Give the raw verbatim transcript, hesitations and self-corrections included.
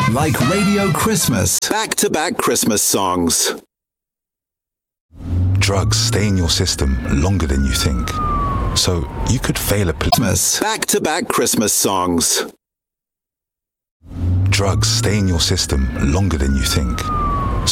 Like Radio Christmas. Back-to-back Christmas songs. Drugs stay in your system longer than you think. So you could fail a Christmas. Back-to-back Christmas songs. Drugs stay in your system longer than you think.